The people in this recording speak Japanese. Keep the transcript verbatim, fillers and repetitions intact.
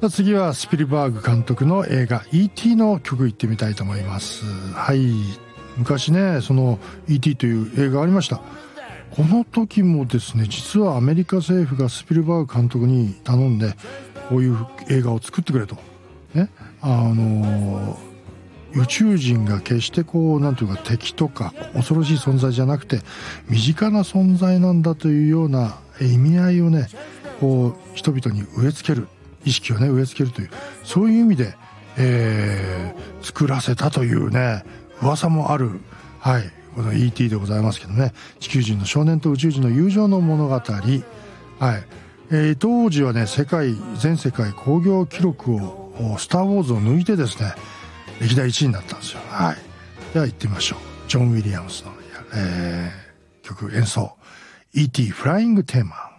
次はスピルバーグ監督の映画 イーティー の曲いってみたいと思います。はい、昔ねその イーティー という映画ありました。この時もですね実はアメリカ政府がスピルバーグ監督に頼んでこういう映画を作ってくれとね、あの宇宙人が決してこうなんていうか敵とか恐ろしい存在じゃなくて身近な存在なんだというような意味合いをねこう人々に植え付ける意識をね植え付けるというそういう意味で、えー、作らせたというね噂もある、はい、この イーティー でございますけどね、地球人の少年と宇宙人の友情の物語、はい、えー、当時はね世界全世界興行記録をスター・ウォーズを抜いてですね歴代いちいになったんですよ。はい、では行ってみましょう。ジョン・ウィリアムスの、えー、曲演奏 イーティー フライングテーマ。